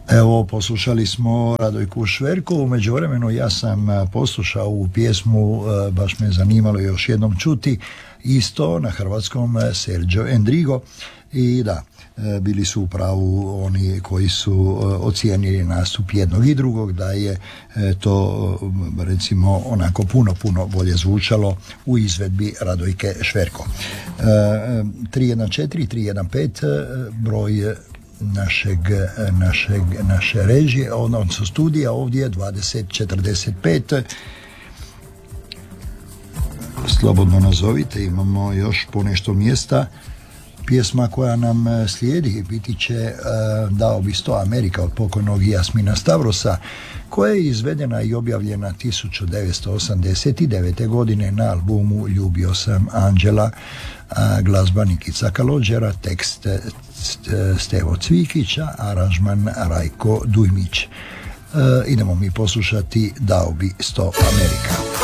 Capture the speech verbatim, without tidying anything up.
Evo, poslušali smo Radojku Šverko. U međuvremenu ja sam poslušao ovu pjesmu, baš me zanimalo još jednom čuti, isto na hrvatskom Sergio Endrigo. I da, bili su u pravu oni koji su ocijenili nastup jednog i drugog, da je to recimo onako puno, puno bolje zvučalo u izvedbi Radojke Šverko. tri jedan četiri tri jedan pet broj našeg, našeg, naše režije, odnosno studija, ovdje je dvadeset četrdeset pet. Slobodno nazovite, imamo još ponešto mjesta. Pjesma koja nam slijedi biti će uh, Dao bi sto Amerika od pokojnog Jasmina Stavrosa, koja je izvedena i objavljena tisuću devetsto osamdeset devete. godine na albumu Ljubio sam Anđela, a glazba Nikica Kalođera, tekst Stevo Cvikića, aranžman Rajko Dujmić. Uh, idemo mi poslušati Dao bi sto Amerika.